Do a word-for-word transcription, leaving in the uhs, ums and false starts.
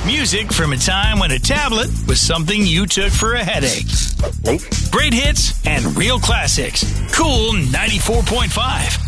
Music from a time when a tablet was something you took for a headache. Great hits and real classics. Cool ninety-four point five.